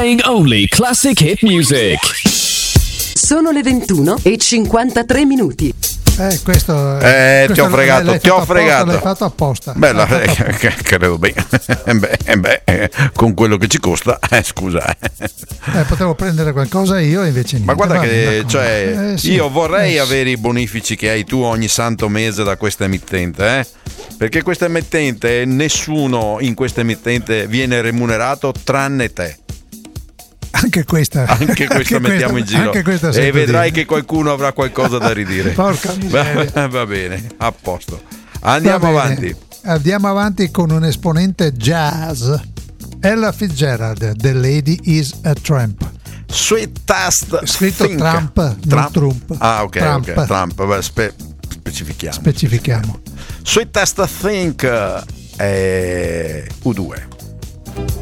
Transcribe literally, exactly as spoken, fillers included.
Playing only classic hit music. Sono le ventuno e cinquantatré minuti. Eh, questo, eh, questo ti ho fregato, l'hai ti ho fatto fregato. Apposta, l'hai fatto apposta. Bella, L'hai fatto eh, apposta. credo bene. beh, beh, eh, con quello che ci costa, eh, scusa. Eh, potevo prendere qualcosa io invece niente. Ma guarda Va che bene, cioè, eh, sì, io vorrei eh, avere i bonifici che hai tu ogni santo mese da questa emittente, eh? Perché questa emittente, nessuno in questa emittente viene remunerato tranne te. Anche questa, Anche questa anche mettiamo questa, in giro anche questa e sento vedrai dire. che qualcuno avrà qualcosa da ridire. Porca miseria. va, va bene, a posto. Andiamo Va bene. avanti. Andiamo avanti con un esponente jazz. Ella Fitzgerald, The Lady is a Tramp. Sweet Tast Scritto Think. Trump, non Trump. Ah, ok, Trump. ok, Trump. Beh, spe- specifichiamo. Specifichiamo. Sweet Tast Think è U due.